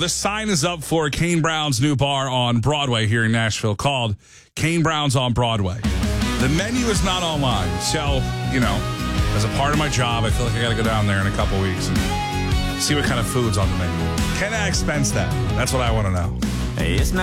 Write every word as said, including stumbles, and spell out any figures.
the sign is up for Kane Brown's new bar on Broadway here in Nashville called Kane Brown's on Broadway. The menu is not online, so, you know, as a part of my job, I feel like I got to go down there in a couple weeks and see what kind of food's on the menu. Can I expense that? That's what I want to know. Hey, it's not